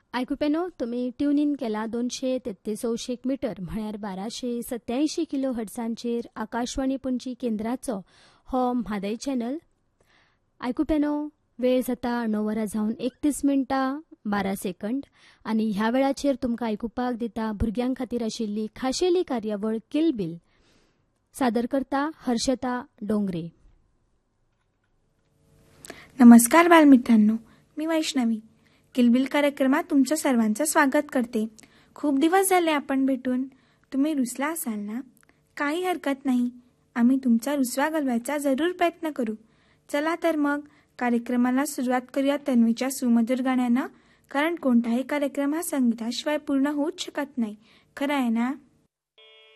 आयकुपेनो तुम्ही tune in केला 233 metre म्हळ्यार 1287 किलो हर्ट्झांचेर आकाशवाणी पणजी केंद्राचो हो म्हादय चॅनल. आयकुपेनो वेळ जाता 9:31 आनी ह्या वेळाचेर तुमकां आयकुपाक दिता भुरग्यां खातीर आशिल्ली खाशेली कार्यावळ किल बिल. सादर करता हर्षता डोंगरे. नमस्कार बालमित्रांनो, मी वैष्णवी. किलबिल कार्यक्रमात तुमचं सर्वांचं स्वागत करते. खूप दिवस झाले आपण भेटून. तुम्ही रुसला असाल ना? काही हरकत नाही, आम्ही तुमचा रुसवा घालवायचा जरूर प्रयत्न करू. चला तर मग कार्यक्रमाला सुरुवात करूया तन्वीच्या सुमधुर गाण्यानं, कारण कोणताही कार्यक्रम हा संगीताशिवाय पूर्ण होऊच शकत नाही. खरं आहे ना?